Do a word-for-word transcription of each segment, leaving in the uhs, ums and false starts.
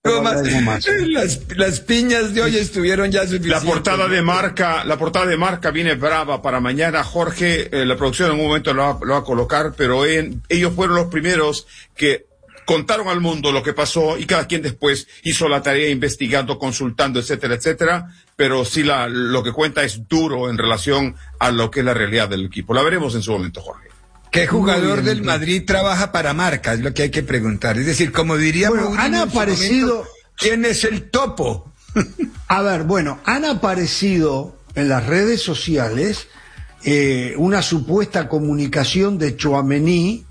Más. Las, las piñas de hoy estuvieron ya suficientes. La portada de marca, la portada de marca viene brava para mañana. Jorge, eh, la producción en un momento lo va, lo va a colocar, pero en, ellos fueron los primeros que contaron al mundo lo que pasó y cada quien después hizo la tarea investigando, consultando, etcétera, etcétera. Pero sí la, lo que cuenta es duro en relación a lo que es la realidad del equipo. La veremos en su momento, Jorge. ¿Qué jugador del Madrid trabaja para marca? Es lo que hay que preguntar. Es decir, como diría bueno, Mourinho, han aparecido... momento, ¿quién es el topo? A ver, bueno, han aparecido en las redes sociales eh, una supuesta comunicación de Tchouaméni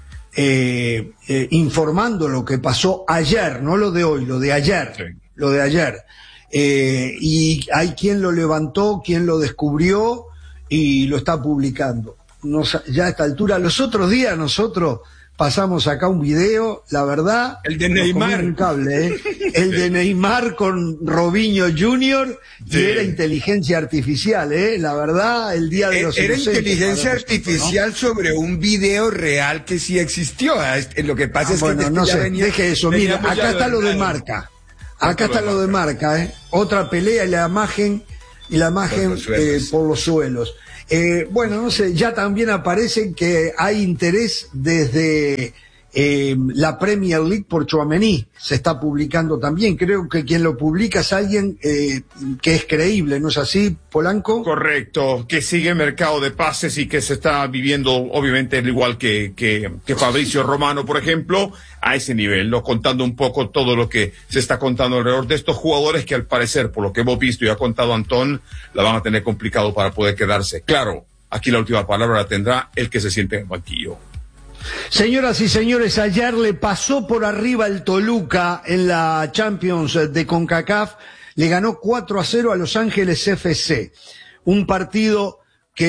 eh, eh, informando lo que pasó ayer, no lo de hoy, lo de ayer, sí. lo de ayer. Eh, y hay quien lo levantó, quien lo descubrió y lo está publicando. Nos, ya a esta altura, los otros días nosotros pasamos acá un video, la verdad, el de Neymar, un cable, ¿eh? el de Neymar con Robinho junior sí. y era inteligencia artificial, ¿eh? La verdad, el día de los era inteligencia artificial, ¿no? Sobre un video real que sí existió. Lo que pasa ah, es bueno, que no sé, venía, deje eso, mira, acá está lo de marca, acá está lo de marca, ¿eh? Otra pelea y la imagen y la imagen por los, eh, por los suelos. Eh, bueno, no sé, ya también aparece que hay interés desde eh, la Premier League por Tchouaméni, se está publicando también, creo que quien lo publica es alguien eh, que es creíble, ¿no es así, Polanco? Correcto, que sigue mercado de pases y que se está viviendo, obviamente, al igual que, que, que Fabrizio Romano, por ejemplo, a ese nivel, ¿no? Contando un poco todo lo que se está contando alrededor de estos jugadores que al parecer, por lo que hemos visto y ha contado Antón, la van a tener complicado para poder quedarse. Claro, aquí la última palabra la tendrá el que se siente en el banquillo. Señoras y señores, ayer le pasó por arriba el Toluca en la Champions de CONCACAF, le ganó cuatro a cero a Los Ángeles F C, un partido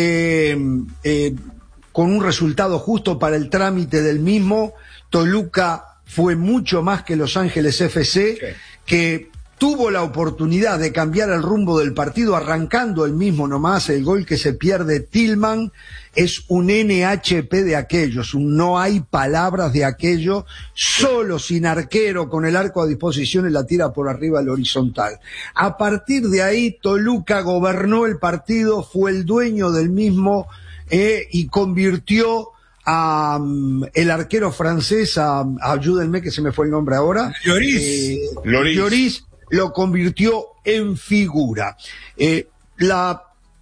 que eh, con un resultado justo para el trámite del mismo. Toluca fue mucho más que Los Ángeles F C, okay. que tuvo la oportunidad de cambiar el rumbo del partido arrancando el mismo nomás. El gol que se pierde Tillman es un N H P de aquellos, un no hay palabras de aquello, solo sin arquero, con el arco a disposición y la tira por arriba al horizontal. A partir de ahí Toluca gobernó el partido, fue el dueño del mismo eh, y convirtió a um, el arquero francés, a, a, ayúdenme que se me fue el nombre ahora, Lloris, eh, Lloris. Lloris lo convirtió en figura. Eh, la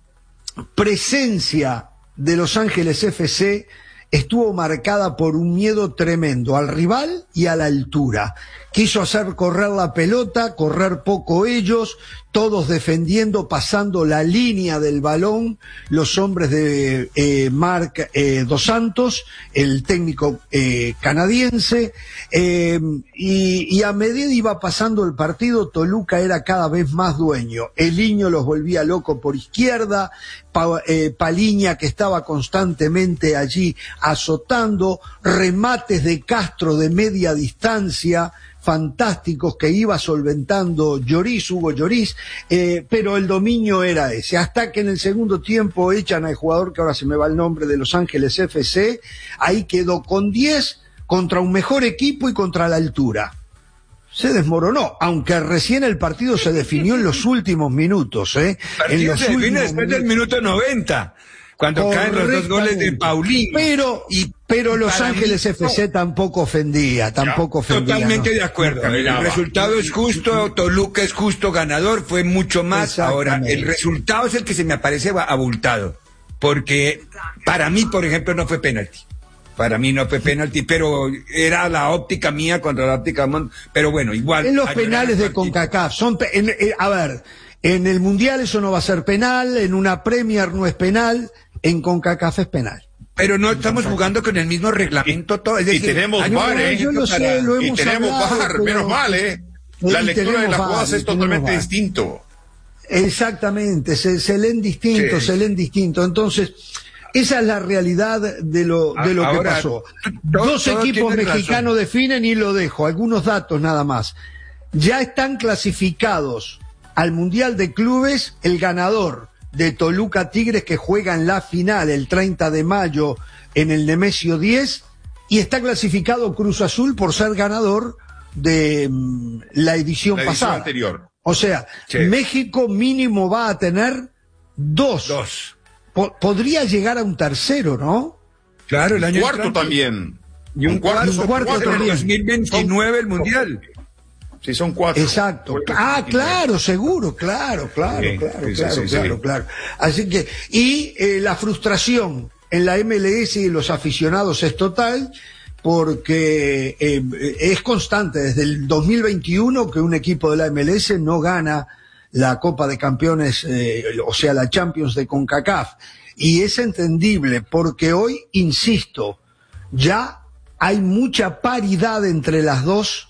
presencia de Los Ángeles F C estuvo marcada por un miedo tremendo al rival y a la altura. Quiso hacer correr la pelota, correr poco ellos, todos defendiendo, pasando la línea del balón, los hombres de eh, Marc eh, Dos Santos, el técnico eh, canadiense, eh, y, y a medida iba pasando el partido, Toluca era cada vez más dueño. Eliño los volvía loco por izquierda, pa, eh, Paliña que estaba constantemente allí azotando, remates de Castro de media distancia, fantásticos que iba solventando Lloris, Hugo Lloris, eh, pero el dominio era ese, hasta que en el segundo tiempo echan al jugador que ahora se me va el nombre de Los Ángeles F C, ahí quedó con diez contra un mejor equipo y contra la altura. Se desmoronó, aunque recién el partido se definió en los últimos minutos, ¿eh? El partido en los se define después del minuto noventa. Cuando caen los dos goles de Paulinho. Pero, y, pero Los Ángeles F C tampoco ofendía, tampoco ofendía. Totalmente ¿no? de acuerdo. El resultado es justo, Toluca es justo ganador, fue mucho más. Ahora, el resultado es el que se me aparece abultado. Porque para mí, por ejemplo, no fue penalti. Para mí no fue penalti, pero era la óptica mía contra la óptica Mon... Pero bueno, igual. En los penales de CONCACAF, son, en, en, a ver, en el Mundial eso no va a ser penal, en una Premier no es penal, en CONCACAF es penal. Pero no estamos jugando con el mismo reglamento todo. Es decir, y tenemos V A R, ¿eh? Yo lo sé, lo hemos y tenemos hablado, V A R, pero... menos mal, ¿eh? La lectura de las jugadas es totalmente V A R. distinto. Exactamente, se, se leen distinto, sí. se leen distinto. Entonces, esa es la realidad de lo, de lo Ahora, que pasó. Todo, Dos todo equipos mexicanos razón. definen y lo dejo. Algunos datos nada más. Ya están clasificados al Mundial de Clubes el ganador de Toluca Tigres, que juega en la final el treinta de mayo, en el en el Nemesio diez, y está clasificado Cruz Azul por ser ganador de mm, la edición La edición pasada. anterior. O sea, Sí. México mínimo va a tener dos. Dos. Po- podría llegar a un tercero, ¿no? Claro, el año Cuarto entrante. también. Y un cuarto, un son cuarto cuatro, en el también. dos mil veintinueve el Mundial. Sí, son cuatro. Exacto. Ah, claro, seguro, claro, claro, Sí, claro, sí, sí, claro, sí, claro, sí. claro. Así que, y eh, la frustración en la M L S y los aficionados es total, porque eh, es constante desde el dos mil veintiuno que un equipo de la M L S no gana la Copa de Campeones, eh, o sea, la Champions de CONCACAF. Y es entendible, porque hoy, insisto, ya hay mucha paridad entre las dos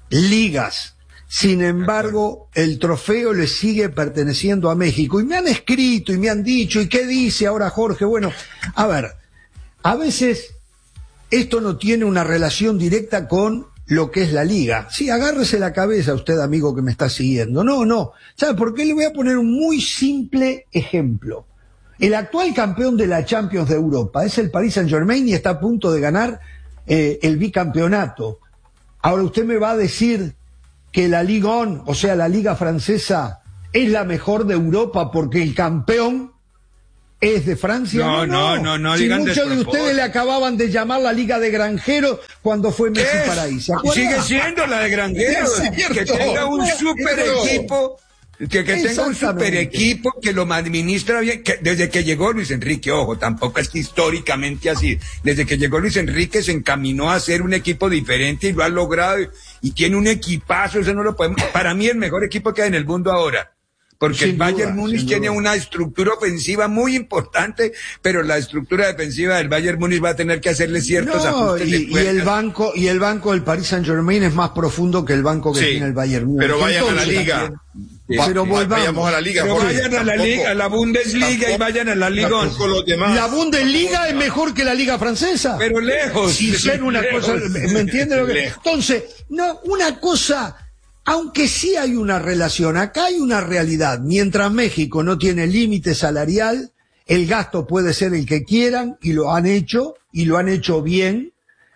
ligas. Sin embargo, el trofeo le sigue perteneciendo a México. Y me han escrito y me han dicho, ¿y qué dice ahora Jorge? Bueno, a ver, a veces esto no tiene una relación directa con lo que es la liga. Sí, agárrese la cabeza usted, amigo que me está siguiendo. No, no. ¿Sabe por qué? Le voy a poner un muy simple ejemplo. El actual campeón de la Champions de Europa es el Paris Saint-Germain y está a punto de ganar eh, el bicampeonato. Ahora usted me va a decir que la Ligue uno, o sea, la liga francesa, es la mejor de Europa porque el campeón es de Francia. No, no, no, no Si digan muchos de despropósito. ustedes le acababan de llamar la Liga de Granjeros cuando fue Messi ¿Qué? para ahí. ¿Se acuerdan? Sigue siendo la de Granjeros. Es cierto. Que tenga un super Pero- equipo. Que, que tenga un super Exactamente. equipo que lo administra bien, que desde que llegó Luis Enrique, ojo, tampoco es que históricamente así, desde que llegó Luis Enrique se encaminó a ser un equipo diferente y lo ha logrado, y, y tiene un equipazo, eso no lo podemos, para mí el mejor equipo que hay en el mundo ahora, porque Sin el Bayern duda, Múnich sin tiene duda. una estructura ofensiva muy importante, pero la estructura defensiva del Bayern Múnich va a tener que hacerle ciertos No, ajustes de y, y tuercas. el banco y el banco del Paris Saint Germain es más profundo que el banco que Sí, tiene el Bayern Múnich. pero vayan a la Entonces, liga. Sí, pero Va- volvamos. Vayamos a la liga. Pero Jorge. vayan a la Tampoco- liga, a la Bundesliga y tampoco- vayan a la Liga. tampoco los demás. La Bundesliga es mejor que la Liga Francesa. Pero lejos. Sin ser una lejos. cosa, ¿me entiende lo que? Lejos. Entonces, no, una cosa, aunque sí hay una relación, acá hay una realidad. Mientras México no tiene límite salarial, el gasto puede ser el que quieran y lo han hecho y lo han hecho bien.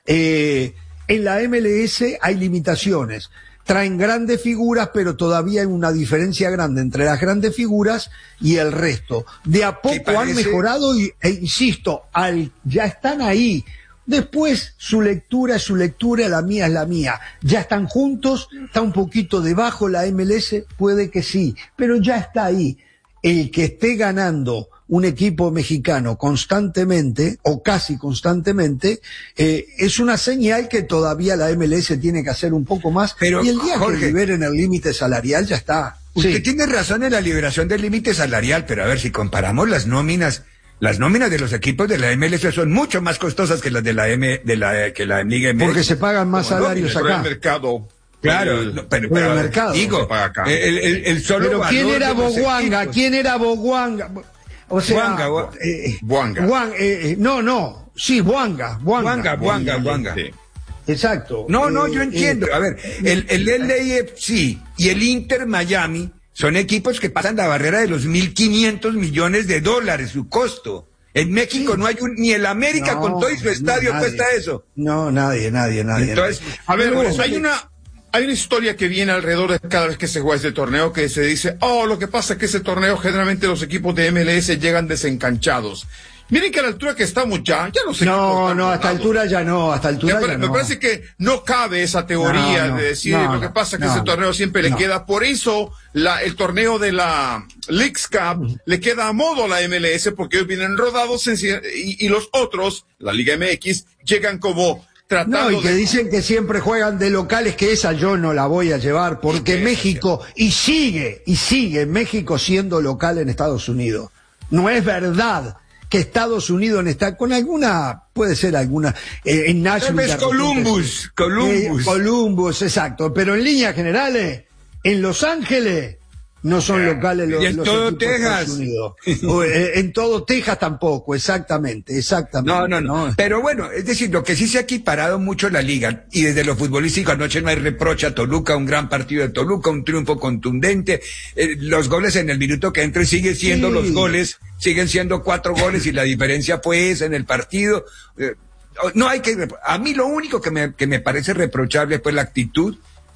Eh, en la M L S hay limitaciones. Traen grandes figuras, pero todavía hay una diferencia grande entre las grandes figuras y el resto. De a poco han parece? mejorado y, e insisto, al, ya están ahí. Después su lectura es su lectura, la mía es la mía. Ya están juntos, está un poquito debajo la M L S, puede que sí, pero ya está ahí. El que esté ganando un equipo mexicano constantemente o casi constantemente eh, es una señal que todavía la M L S tiene que hacer un poco más. Pero, y el día Jorge, que liberen el límite salarial ya está. Usted Sí. tiene razón en la liberación del límite salarial, pero a ver, si comparamos las nóminas, las nóminas de los equipos de la M L S son mucho más costosas que las de la M, de la, que la Liga M X. Porque se pagan más Como salarios Pero el acá. mercado. Claro, el- no, pero, por el pero, mercado digo, se paga acá. el, el, el solo Pero ¿quién valor era de los Boguanga? equipos. ¿Quién era Boguanga? O sea, Boanga, Boa- eh, Boanga. Boang- eh, eh, no, no, sí, Boanga, Boanga. Boanga, Boanga, Boanga. Sí. Exacto. No, no, Eh, yo entiendo. eh, A ver, el, el L A F C y el Inter Miami son equipos que pasan la barrera de los mil quinientos millones de dólares, su costo. En México Sí. no hay un, ni el América No, con todo y su no, estadio nadie. cuesta eso. No, nadie, nadie, nadie. Entonces, nadie. A ver, Pero, pues, hay una, hay una historia que viene alrededor de cada vez que se juega este torneo que se dice, oh, lo que pasa es que ese torneo generalmente los equipos de M L S llegan desencanchados. Miren que a la altura que estamos ya, ya no sé. No, no, hasta altura ya no, hasta Me, altura pare- ya me no. parece que no cabe esa teoría No, no, de decir no, lo que pasa es que no, ese torneo siempre no. le queda. Por eso la, el torneo de la Leagues Cup le queda a modo a la M L S porque ellos vienen rodados senci- y, y los otros, la Liga M X, llegan como tratando No, y que de... dicen que siempre juegan de locales, que esa yo no la voy a llevar, porque Sí, México, y sigue, y sigue México siendo local en Estados Unidos. No es verdad que Estados Unidos está con alguna, puede ser alguna, eh, en Tal Nashville. vez de repente, Columbus, Columbus. Eh, Columbus, exacto, pero en líneas generales, en Los Ángeles, no son locales los, Y en los todo equipos de Texas. Estados Unidos. O, eh, en todo Texas tampoco, exactamente, exactamente. No, no, no. Pero bueno, es decir, lo que sí se ha equiparado mucho la liga, y desde lo futbolístico anoche no hay reproche a Toluca, un gran partido de Toluca, un triunfo contundente, eh, los goles en el minuto que entra y sigue siendo Sí. los goles, siguen siendo cuatro goles y la diferencia fue esa en el partido. Eh, no hay que, a mí lo único que me, que me parece reprochable fue la actitud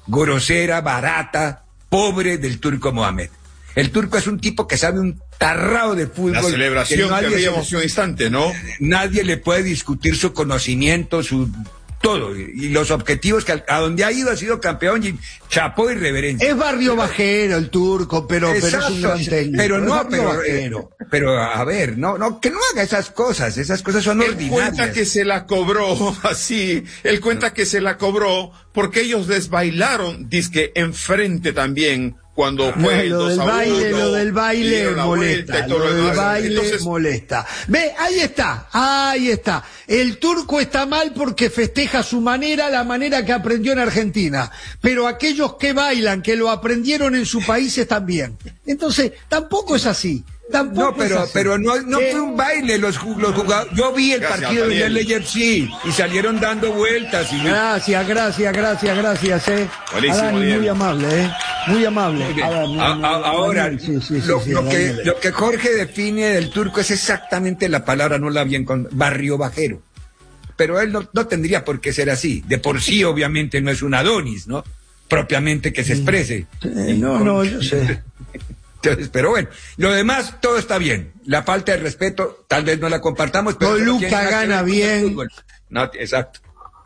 grosera, barata, pobre del Turco Mohamed. El Turco es un tipo que sabe un tarrao de fútbol. La celebración que, que veíamos un instante, ¿no? Nadie le puede discutir su conocimiento, su todo, y los objetivos que a donde ha ido ha sido campeón y chapó y reverencia. Es barrio bajero el Turco, pero, pero es un gran técnico. Pero no, pero, pero a ver, no, no, que no haga esas cosas, esas cosas son él ordinarias. Él cuenta que se la cobró así, él cuenta que se la cobró porque ellos desbailaron, dizque enfrente también. Cuando fue no, lo del baile, lo del baile molesta, lo del baile Entonces... molesta. Ve, ahí está, ahí está. El Turco está mal porque festeja su manera, la manera que aprendió en Argentina. Pero aquellos que bailan, que lo aprendieron en sus países también. Entonces, tampoco es así. Tampoco no, pero, es pero no, no eh, fue un baile, los, los jugadores, yo vi el gracias, partido de L F C y salieron dando vueltas. Y... Gracias, gracias, gracias, gracias, eh. Buenísimo, Adán, muy amable, eh. Muy amable. Muy Adán, a, a, ahora, sí, sí, sí, lo, sí, lo, sí, que, sí, lo que Jorge define del Turco es exactamente la palabra, no la bien con barrio bajero. Pero él no, no tendría por qué ser así. De por sí, obviamente, no es un Adonis, ¿no? Propiamente que se exprese. Sí, no, no, yo sé. Entonces, pero bueno, lo demás todo está bien. La falta de respeto tal vez no la compartamos, pero Toluca gana bien. No, exacto.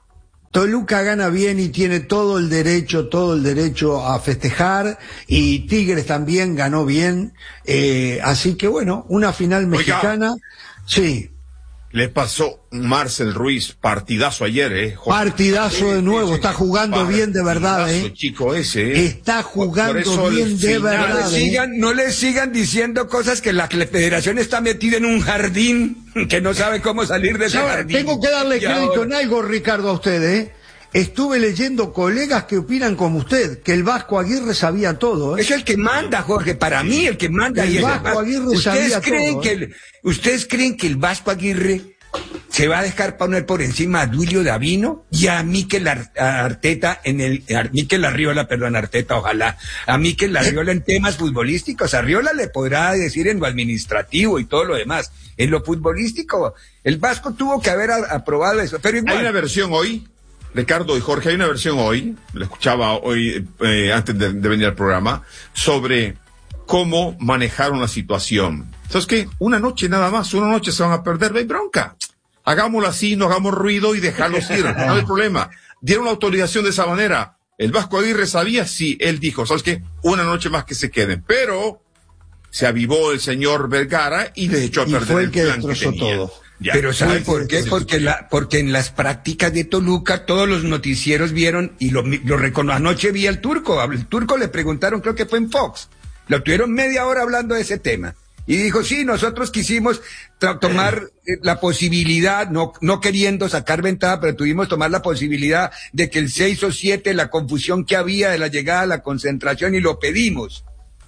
Toluca gana bien y tiene todo el derecho, todo el derecho a festejar, y Tigres también ganó bien, eh, así que bueno, una final mexicana. Oiga, sí. Le pasó Marcel Ruiz, partidazo ayer, ¿eh? Partidazo de nuevo, está jugando bien de verdad, ¿eh? Chico ese, ¿eh? Está jugando bien de verdad. No le, sigan, no le sigan diciendo cosas que la federación está metida en un jardín que no sabe cómo salir de ese ahora, jardín. Tengo que darle y crédito ahora... en algo, Ricardo, a usted, ¿eh? Estuve leyendo colegas que opinan como usted, que el Vasco Aguirre sabía todo, ¿eh? Es el que manda, Jorge, para mí el que manda. El y Vasco el... Aguirre ¿Ustedes sabía creen todo, que ¿eh? el... ¿Ustedes creen que el Vasco Aguirre se va a dejar poner por encima a Duilio Davino y a Mikel Ar Arteta en el... A Mikel Arriola, perdón, Arteta, ojalá. A Mikel Arriola en temas futbolísticos. Arriola le podrá decir en lo administrativo y todo lo demás. En lo futbolístico, el Vasco tuvo que haber aprobado eso. Pero igual... Hay una versión hoy... Ricardo y Jorge, hay una versión hoy, la escuchaba hoy eh, antes de, de venir al programa, sobre cómo manejar una situación. ¿Sabes qué? Una noche nada más, una noche se van a perder, no hay bronca. Hagámoslo así, no hagamos ruido y dejarlos ir, no hay problema. Dieron la autorización de esa manera. El Vasco Aguirre sabía, sí, él dijo, ¿sabes qué? Una noche más que se queden, pero se avivó el señor Vergara y les echó a y perder fue el, el que plan destrozó que tenía. todo. Ya. Pero ¿sabe por qué? Porque, la, porque en las prácticas de Toluca todos los noticieros vieron, y lo, lo recono, anoche vi al Turco, al Turco le preguntaron, creo que fue en Fox, lo tuvieron media hora hablando de ese tema, y dijo, sí, nosotros quisimos tomar eh, la posibilidad, no, no queriendo sacar ventaja, pero tuvimos tomar la posibilidad de que el seis o siete, la confusión que había de la llegada a la concentración, y lo pedimos.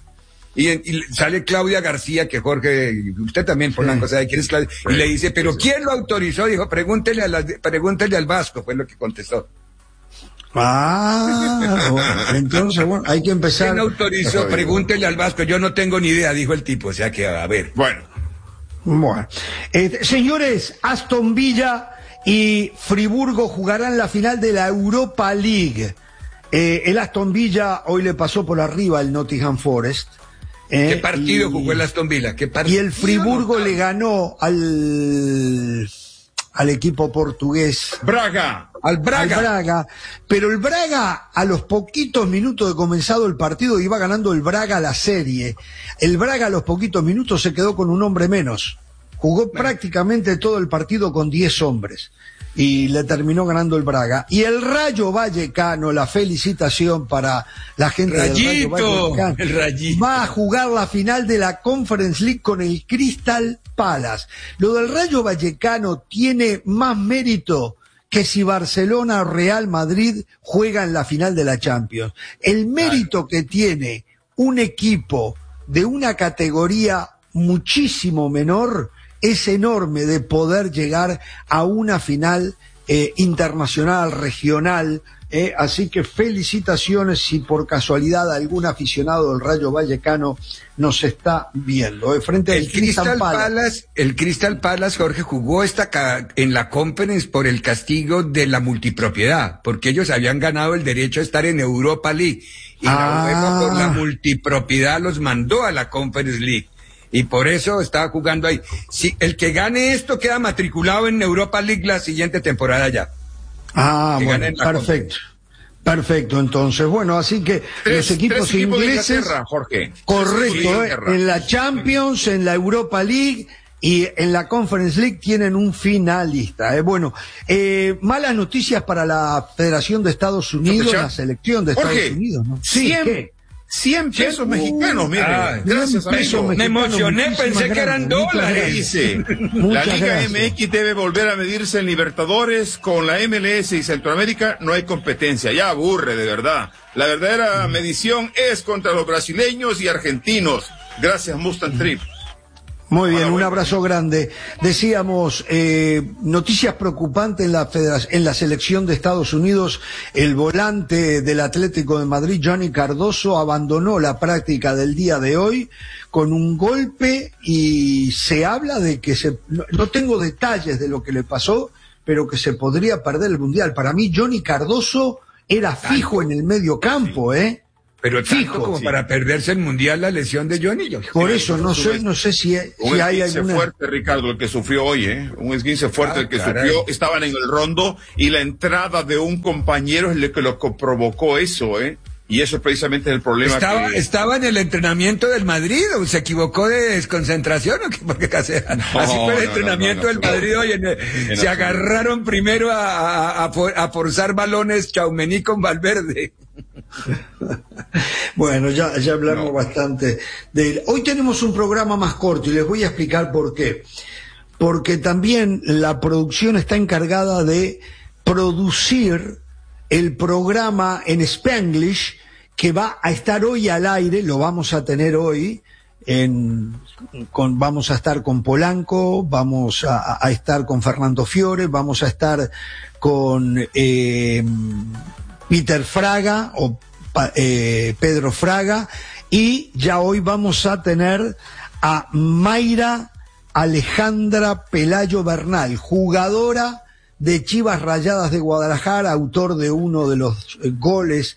Y, y sale Claudia García, que Jorge, usted también por la cosa de quién es Claudia, y le dice, pero ¿quién lo autorizó? Dijo, pregúntele a la, pregúntele al Vasco, fue lo que contestó. Ah, bueno, entonces, bueno, hay que empezar. ¿Quién autorizó? Pregúntele al Vasco, yo no tengo ni idea, dijo el tipo, o sea que, a ver. Bueno. Bueno. Eh, señores, Aston Villa y Friburgo jugarán la final de la Europa League. Eh, el Aston Villa hoy le pasó por arriba al Nottingham Forest. Eh, ¿Qué partido y, jugó el Aston Villa? ¿Qué y el Friburgo le ganó al, al equipo portugués. Braga. Al Braga. Al Braga. Pero el Braga, a los poquitos minutos de comenzado el partido, iba ganando el Braga la serie. El Braga a los poquitos minutos se quedó con un hombre menos. Jugó prácticamente todo el partido con diez hombres. Y le terminó ganando el Braga. Y el Rayo Vallecano, la felicitación para la gente Rayito, del Rayo Vallecano, el Rayito. va a jugar la final de la Conference League con el Crystal Palace. Lo del Rayo Vallecano tiene más mérito que si Barcelona o Real Madrid juegan la final de la Champions. El mérito que tiene un equipo de una categoría muchísimo menor es enorme, de poder llegar a una final eh, internacional, regional, Eh, así que felicitaciones si por casualidad algún aficionado del Rayo Vallecano nos está viendo. Eh, frente al el Crystal Crystal Palace. Palace, el Crystal Palace, Jorge, jugó esta ca- en la Conference por el castigo de la multipropiedad, porque ellos habían ganado el derecho a estar en Europa League y Ah. la UEFA por la multipropiedad los mandó a la Conference League. Y por eso estaba jugando ahí. Si el que gane esto queda matriculado en Europa League la siguiente temporada ya. Ah, Que bueno, ganen la perfecto. Perfecto, entonces, bueno, así que Tres, los equipos tres equipos ingleses, de Inglaterra, Jorge. correcto, Tres equipos de eh, Inglaterra. en la Champions, en la Europa League y en la Conference League tienen un finalista. Eh. Bueno, eh, malas noticias para la Federación de Estados Unidos, ¿Escucha? la selección de Jorge, Estados Unidos, ¿no? cien, ¿qué? cien pesos mexicanos, mire. Ah, Gracias, cien pesos amigo. Me mexicanos, emocioné, muchísimas pensé que eran gracias, muchas dólares. gracias. Dice, la Muchas Liga gracias. M X debe volver a medirse en Libertadores con la M L S y Centroamérica, no hay competencia, ya aburre de verdad. La verdadera medición es contra los brasileños y argentinos. Gracias, Mustang Trip. Muy bien, Ahora, un bueno. abrazo grande. Decíamos, eh, noticias preocupantes en la federación, en la selección de Estados Unidos. El volante del Atlético de Madrid, Johnny Cardoso, abandonó la práctica del día de hoy con un golpe y se habla de que se, no, no tengo detalles de lo que le pasó, pero que se podría perder el Mundial. Para mí, Johnny Cardoso era fijo en el medio campo, ¿eh? Pero tanto Fijo, como sí. para perderse el Mundial la lesión de Johnny. Yo Por eso, no sé, no sé si, Un si hay esguince alguna... fuerte, Ricardo, el que sufrió hoy, ¿eh? Un esguince fuerte Ah, el que caray. sufrió. Estaban en el rondo y la entrada de un compañero es lo que lo co- provocó eso, ¿eh? Y eso precisamente es el problema. Estaba, que... estaba en el entrenamiento del Madrid, o se equivocó de desconcentración, o qué, porque casi, así fue el no, entrenamiento no, no, del Madrid hoy. En el- se absoluto. agarraron primero a, a, a for- a forzar balones Tchouaméni con Valverde. Bueno, ya, ya hablamos No. bastante de él. Hoy tenemos un programa más corto y les voy a explicar por qué. Porque también la producción está encargada de producir el programa en Spanglish que va a estar hoy al aire, lo vamos a tener hoy. En, con, vamos a estar con Polanco, vamos a, a estar con Fernando Fiore, vamos a estar con eh, Peter Fraga o eh, Pedro Fraga, y ya hoy vamos a tener a Mayra Alejandra Pelayo Bernal, jugadora de Chivas Rayadas de Guadalajara, autor de uno de los eh, goles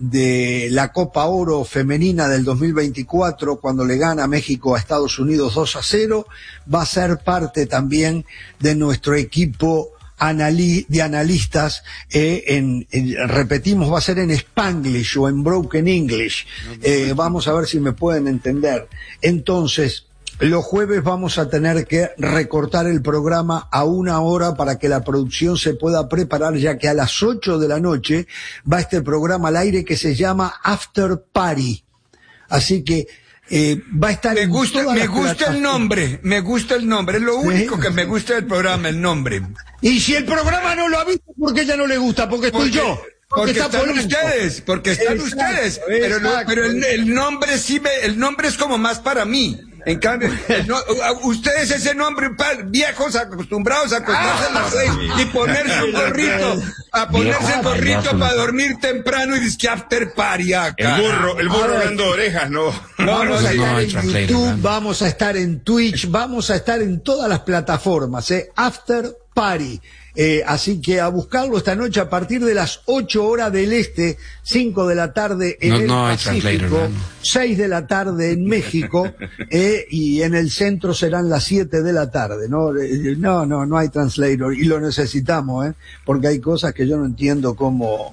de la Copa Oro femenina del dos mil veinticuatro, cuando le gana México a Estados Unidos dos a cero, va a ser parte también de nuestro equipo anali- de analistas, eh, en, en- repetimos, va a ser en Spanglish o en Broken English. Eh, vamos a ver si me pueden entender. Entonces, los jueves vamos a tener que recortar el programa a una hora para que la producción se pueda preparar, ya que a las ocho de la noche va este programa al aire que se llama After Party. Así que eh, va a estar Me en gusta, todas me las gusta el plataformas. nombre, me gusta el nombre, es lo Sí. único que me gusta del programa, el nombre. Y si el programa no lo ha visto, ¿por qué ya no le gusta? Porque estoy Porque, yo. porque está están Polanco. ustedes, porque están Exacto, ustedes, pero, lo- exacto. pero el, el nombre sí me, el nombre es como más para mí. En cambio, el no- ustedes ese nombre, pa- viejos acostumbrados a acostarse a las seis y ponerse un gorrito, a ponerse el gorrito para dormir temprano y disque after party acá. El burro, el burro A ver. hablando de orejas, ¿no? No, no, Vamos a sí. estar No, en translator, YouTube, ¿no? vamos a estar en Twitch, vamos a estar en todas las plataformas, ¿eh? After Party. Eh, así que a buscarlo esta noche a partir de las ocho horas del este, cinco de la tarde en No, el no hay Pacífico, translator, ¿no? seis de la tarde en México, eh, y en el centro serán las siete de la tarde, ¿no? Eh, No, no, no hay translator, y lo necesitamos, ¿eh? Porque hay cosas que yo no entiendo cómo,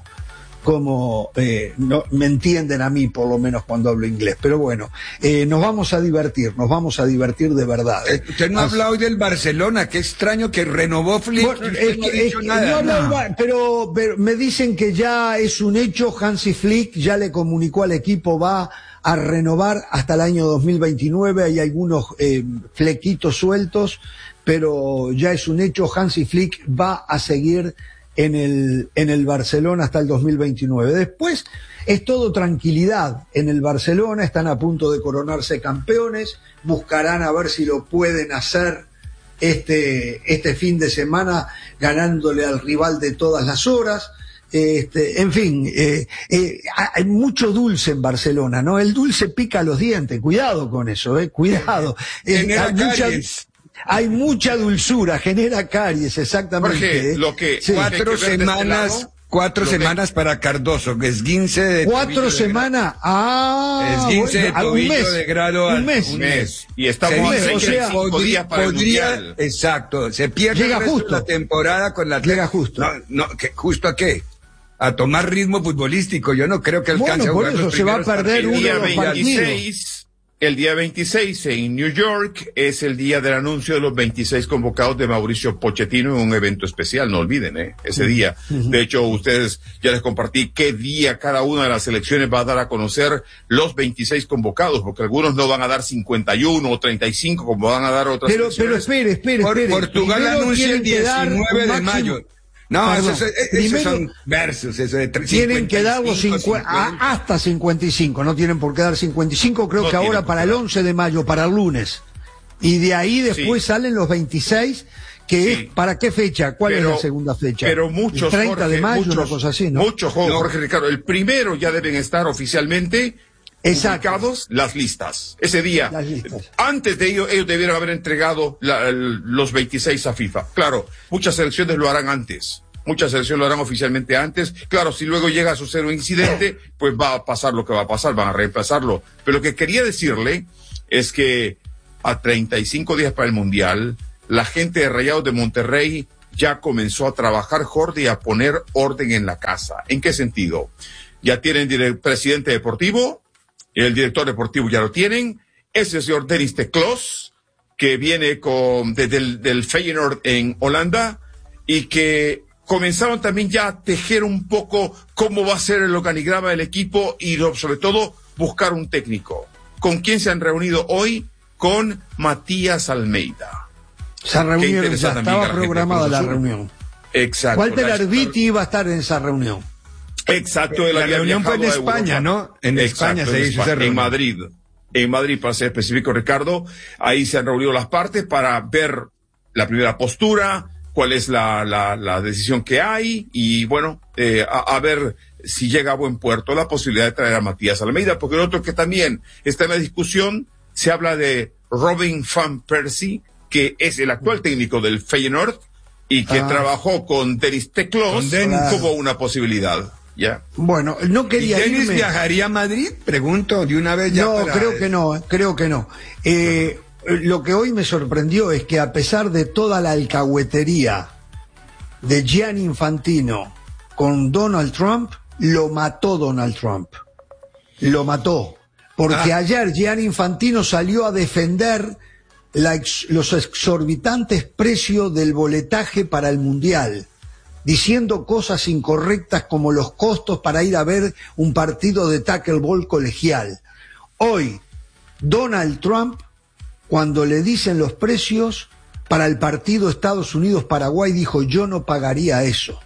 cómo eh, no, me entienden a mí, por lo menos cuando hablo inglés. Pero bueno, eh, nos vamos a divertir, nos vamos a divertir de verdad. ¿eh? Usted no ha Así- hablado hoy del Barcelona, qué extraño que renovó Flick. Bueno, Usted es no ha que- es dicho que- nada. no, no, va, pero, pero me dicen que ya es un hecho. Hansi Flick ya le comunicó al equipo, va a renovar hasta el año dos mil veintinueve. Hay algunos eh, flequitos sueltos, pero ya es un hecho. Hansi Flick va a seguir en el, en el Barcelona hasta el dos mil veintinueve. Después es todo tranquilidad en el Barcelona, están a punto de coronarse campeones, buscarán a ver si lo pueden hacer este, este fin de semana ganándole al rival de todas las horas. Este, en fin, eh, eh, hay mucho dulce en Barcelona, ¿no? El dulce pica los dientes, cuidado con eso, eh, cuidado. Eh, hay, mucha, hay mucha dulzura, genera caries, exactamente. Jorge, eh. lo que sí. Cuatro que semanas, este lado, cuatro semanas que... para Cardoso, que esguince de Cuatro semanas, ah, esguince bueno, de tobillo un mes, de grado un mes, un mes. Y estamos un mes, a o sea, podría, días para podría, el exacto, se pierde llega el resto justo de la temporada con la llega justo. No, no, ¿qué, justo a qué? A tomar ritmo futbolístico. Yo no creo que alcance bueno, a jugar por eso los se va a perder el uno día de los veintiséis, el día veintiséis en New York es el día del anuncio de los veintiséis convocados de Mauricio Pochettino en un evento especial, no olviden, ¿eh? Ese uh-huh. día. Uh-huh. De hecho, ustedes ya les compartí qué día cada una de las selecciones va a dar a conocer los veintiséis convocados, porque algunos no van a dar cincuenta y uno o treinta y cinco como van a dar otras pero, selecciones. Pero espere, espere, espere. Portugal Primero anuncia el diecinueve de mayo. No, Perdón, esos, esos primero, son versos, eso de tienen que dar los cincuenta, hasta cincuenta y cinco, no tienen por qué dar cincuenta y cinco, creo no que ahora para el once de mayo, para el lunes. Y de ahí después sí. salen los veintiséis, que sí. es, ¿para qué fecha? ¿Cuál pero, es la segunda fecha? Pero muchos, el treinta Jorge, de mayo, muchos, una cosa así, ¿no? Muchos, Jorge, no. Jorge Ricardo, el primero ya deben estar oficialmente publicados las listas. Ese día, listas. Antes de ello, ellos debieron haber entregado la, el, los veintiséis a FIFA. Claro, muchas selecciones lo harán antes. Muchas selecciones lo harán oficialmente antes. Claro, si luego llega a suceder un incidente, pues va a pasar lo que va a pasar, van a reemplazarlo. Pero lo que quería decirle es que a treinta y cinco días para el Mundial, la gente de Rayados de Monterrey ya comenzó a trabajar, Jordi, y a poner orden en la casa. ¿En qué sentido? Ya tienen el presidente deportivo, el director deportivo ya lo tienen, es el señor Dennis de Kloos, que viene con, desde el del Feyenoord en Holanda, y que comenzaron también ya a tejer un poco cómo va a ser el organigrama del equipo y sobre todo buscar un técnico. ¿Con quién se han reunido hoy? Con Matías Almeida. Se reunieron, ya estaba programada la reunión. Exacto. Walter Arbiti iba a estar en esa reunión. Exacto. La reunión fue en España, ¿no? En España se hizo esa reunión. En Madrid. En Madrid, para ser específico, Ricardo. Ahí se han reunido las partes para ver la primera postura, cuál es la, la, la decisión que hay y, bueno, eh, a, a ver si llega a buen puerto la posibilidad de traer a Matías Almeida, porque el otro que también está en la discusión, se habla de Robin van Persie, que es el actual técnico del Feyenoord y que ah. trabajó con Dennis de Kloos como una posibilidad. ¿Ya? Bueno, no quería ¿Y Dennis irme... viajaría a Madrid? Pregunto de una vez ya. No, para... creo que no, creo que no. Eh, Lo que hoy me sorprendió es que a pesar de toda la alcahuetería de Gianni Infantino con Donald Trump, lo mató Donald Trump. Lo mató. Porque ah. ayer Gianni Infantino salió a defender la ex, los exorbitantes precios del boletaje para el Mundial, diciendo cosas incorrectas como los costos para ir a ver un partido de tackleball colegial. Hoy, Donald Trump, cuando le dicen los precios para el partido Estados Unidos-Paraguay, dijo, yo no pagaría eso,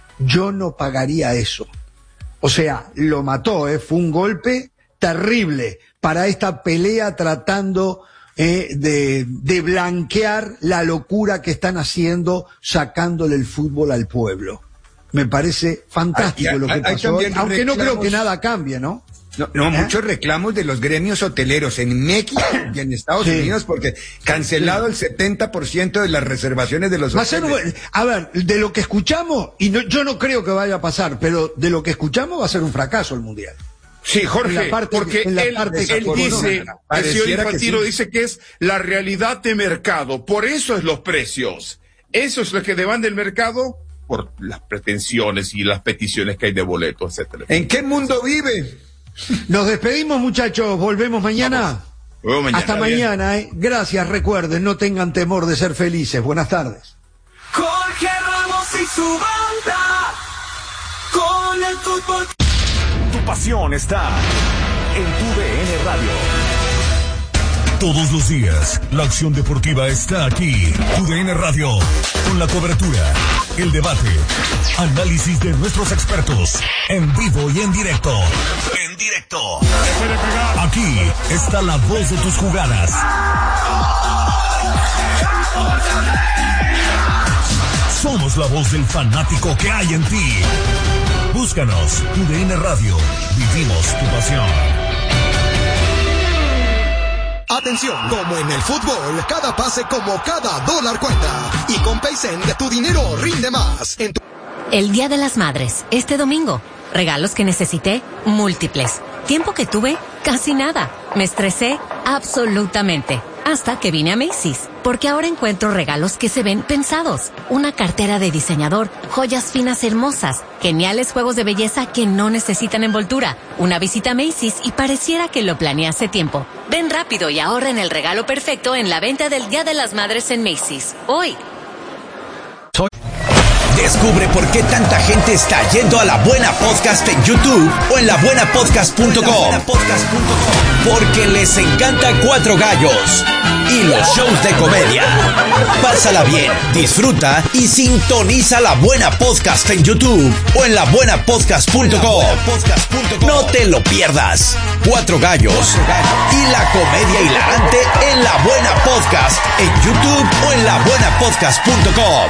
yo no pagaría eso. O sea, lo mató, ¿eh? Fue un golpe terrible para esta pelea tratando eh, de, de blanquear la locura que están haciendo sacándole el fútbol al pueblo. Me parece fantástico hay, lo que hay, pasó, hoy, aunque reclamos... no creo que nada cambie, ¿no? No, no ¿Eh? Muchos reclamos de los gremios hoteleros en México y en Estados sí. Unidos, porque cancelado sí. el setenta por ciento de las reservaciones de los Va hoteles. A, ser, a ver, de lo que escuchamos, y no, yo no creo que vaya a pasar, pero de lo que escuchamos va a ser un fracaso el Mundial. Sí, Jorge, parte, porque él, él dice, el señor Infantino sí. dice que es la realidad de mercado, por eso es los precios. Eso es lo que demanda el mercado por las pretensiones y las peticiones que hay de boletos, etcétera. ¿En qué mundo vive? Nos despedimos, muchachos, volvemos mañana. Vamos. mañana. Hasta bien. mañana, ¿eh? Gracias, recuerden, no tengan temor de ser felices. Buenas tardes. Jorge Ramos y su banda con el fútbol. Tu pasión está en tu D N Radio. Todos los días, la acción deportiva está aquí. Tu D N Radio, con la cobertura, el debate, análisis de nuestros expertos, en vivo y en directo. En directo. Aquí está la voz de tus jugadas. Somos la voz del fanático que hay en ti. Búscanos, Tu D N Radio. Vivimos tu pasión. Atención, como en el fútbol, cada pase como cada dólar cuenta. Y con PaySend, tu dinero rinde más. En tu... El Día de las Madres, este domingo. Regalos que necesité, múltiples. Tiempo que tuve, casi nada. Me estresé, absolutamente. Hasta que vine a Macy's, porque ahora encuentro regalos que se ven pensados. Una cartera de diseñador, joyas finas hermosas, geniales juegos de belleza que no necesitan envoltura. Una visita a Macy's y pareciera que lo planeé hace tiempo. Ven rápido y ahorra en el regalo perfecto en la venta del Día de las Madres en Macy's. Hoy. Descubre por qué tanta gente está yendo a La Buena Podcast en YouTube o en la buena podcast punto com. Porque les encanta Cuatro Gallos y los shows de comedia. Pásala bien, disfruta y sintoniza La Buena Podcast en YouTube o en la buena podcast punto com. No te lo pierdas. Cuatro Gallos y la comedia hilarante en La Buena Podcast en YouTube o en la buena podcast punto com.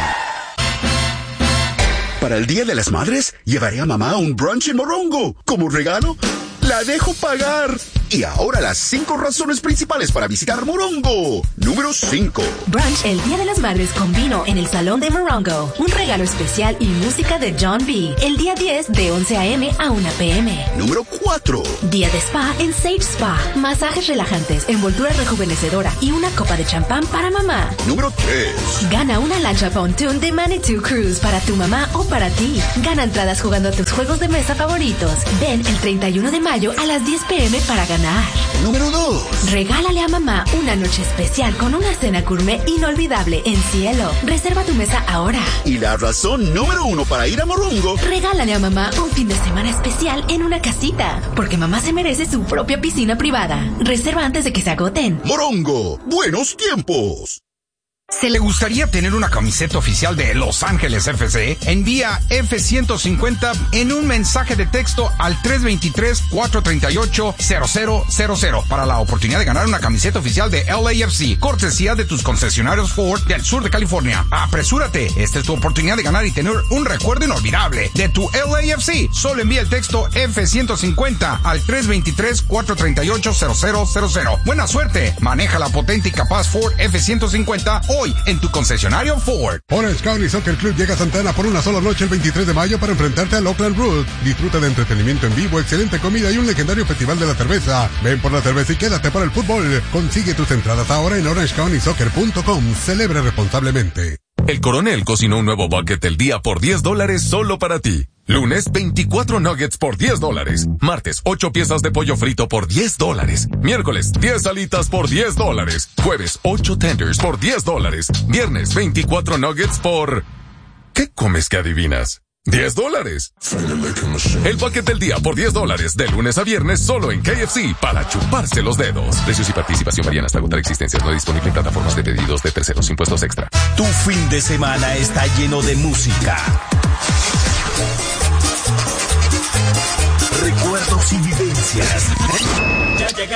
Para el Día de las Madres, llevaré a mamá un brunch en Morongo. Como regalo, la dejo pagar. Y ahora las cinco razones principales para visitar Morongo. Número cinco. Brunch el Día de las Madres con vino en el Salón de Morongo. Un regalo especial y música de John B. El día diez de once a eme a una pe eme. Número cuatro. Día de spa en Sage Spa. Masajes relajantes, envoltura rejuvenecedora y una copa de champán para mamá. Número tres. Gana una lancha pontoon de Manitou Cruise para tu mamá o para ti. Gana entradas jugando a tus juegos de mesa favoritos. Ven el treinta y uno de mayo a las diez pe eme para ganar. Número dos. Regálale a mamá una noche especial con una cena gourmet inolvidable en Cielo. Reserva tu mesa ahora. Y la razón número uno para ir a Morongo. Regálale a mamá un fin de semana especial en una casita. Porque mamá se merece su propia piscina privada. Reserva antes de que se agoten. Morongo, buenos tiempos. ¿Se le gustaría tener una camiseta oficial de Los Ángeles F C? Envía F ciento cincuenta en un mensaje de texto al tres dos tres, cuatro tres ocho, cero cero cero cero para la oportunidad de ganar una camiseta oficial de L A F C, cortesía de tus concesionarios Ford del sur de California. Apresúrate, esta es tu oportunidad de ganar y tener un recuerdo inolvidable de tu L A F C. Solo envía el texto F ciento cincuenta al tres dos tres, cuatro tres ocho, cero cero cero cero. Buena suerte, maneja la potente y capaz Ford F ciento cincuenta hoy en tu concesionario Ford. Orange County Soccer Club llega a Santa Ana por una sola noche el veintitrés de mayo para enfrentarte al Oakland Root. Disfruta de entretenimiento en vivo, excelente comida y un legendario festival de la cerveza. Ven por la cerveza y quédate para el fútbol. Consigue tus entradas ahora en orange county soccer punto com. Celebra responsablemente. El Coronel cocinó un nuevo bucket del día por diez dólares solo para ti. Lunes, veinticuatro nuggets por diez dólares. Martes, ocho piezas de pollo frito por diez dólares. Miércoles, diez alitas por diez dólares. Jueves, ocho tenders por diez dólares. Viernes, veinticuatro nuggets por... ¿Qué comes que adivinas? diez dólares. El paquete del día por diez dólares. De lunes a viernes solo en K F C para chuparse los dedos. Precios y participación varían hasta agotar existencias. No disponible en plataformas de pedidos de terceros. Impuestos extra. Tu fin de semana está lleno de música, recuerdos y vivencias.